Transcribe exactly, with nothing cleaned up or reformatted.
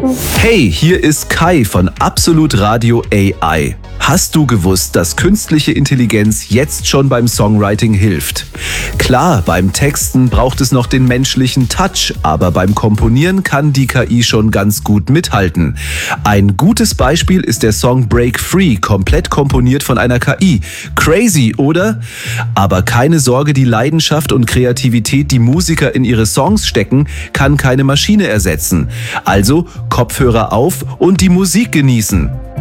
Hey, hier ist Kai von Absolut Radio A I. Hast du gewusst, dass künstliche Intelligenz jetzt schon beim Songwriting hilft? Klar, beim Texten braucht es noch den menschlichen Touch, aber beim Komponieren kann die K I schon ganz gut mithalten. Ein gutes Beispiel ist der Song Break Free, komplett komponiert von einer K I. Crazy, oder? Aber keine Sorge, die Leidenschaft und Kreativität, die Musiker in ihre Songs stecken, kann keine Maschine ersetzen. Also Kopfhörer auf und die Musik genießen.